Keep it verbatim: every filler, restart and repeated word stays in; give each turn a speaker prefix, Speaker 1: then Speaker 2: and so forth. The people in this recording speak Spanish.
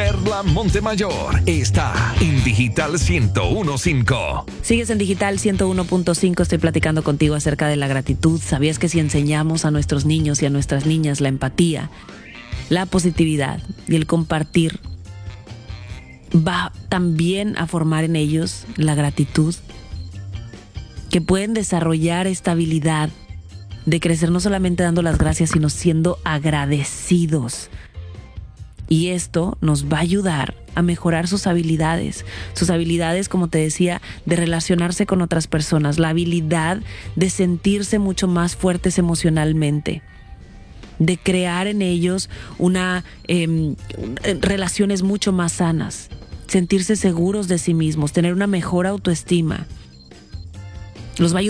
Speaker 1: Perla Montemayor está en Digital ciento uno punto cinco.
Speaker 2: Sigues en Digital ciento uno punto cinco, estoy platicando contigo acerca de la gratitud. ¿Sabías que si enseñamos a nuestros niños y a nuestras niñas la empatía, la positividad y el compartir, va también a formar en ellos la gratitud? Que pueden desarrollar esta habilidad de crecer no solamente dando las gracias, sino siendo agradecidos. Y esto nos va a ayudar a mejorar sus habilidades. Sus habilidades, como te decía, de relacionarse con otras personas. La habilidad de sentirse mucho más fuertes emocionalmente. De crear en ellos una eh, relaciones mucho más sanas. Sentirse seguros de sí mismos. Tener una mejor autoestima. Los va a ayudar